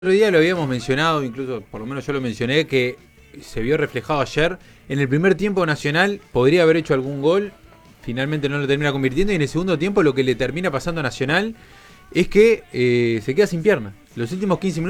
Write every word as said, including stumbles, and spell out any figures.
otro día lo habíamos mencionado, incluso por lo menos yo lo mencioné, que se vio reflejado ayer. En el primer tiempo Nacional podría haber hecho algún gol, finalmente no lo termina convirtiendo, y en el segundo tiempo lo que le termina pasando a Nacional es que eh, se queda sin pierna. Los últimos quince minutos